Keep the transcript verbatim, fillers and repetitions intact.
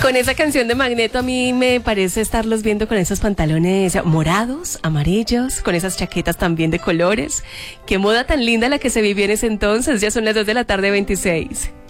Con esa canción de Magneto a mí me parece estarlos viendo con esos pantalones morados, amarillos, con esas chaquetas también de colores. Qué moda tan linda la que se vivía en ese entonces. Ya son las dos de la tarde, veintiséis.